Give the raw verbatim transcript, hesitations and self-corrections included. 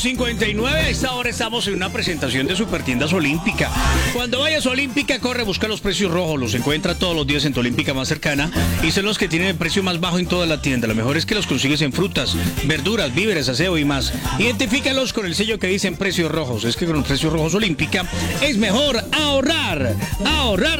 cincuenta y nueve. A esta hora estamos en una presentación de Supertiendas Olímpica. Cuando vayas a Olímpica, corre a buscar los precios rojos. Los encuentra todos los días en tu Olímpica más cercana y son los que tienen el precio más bajo en toda la tienda. Lo mejor es que los consigues en frutas, verduras, víveres, aseo y más. Identifícalos con el sello que dicen precios rojos. Es que con los precios rojos Olímpica es mejor ahorrar. Ahorrar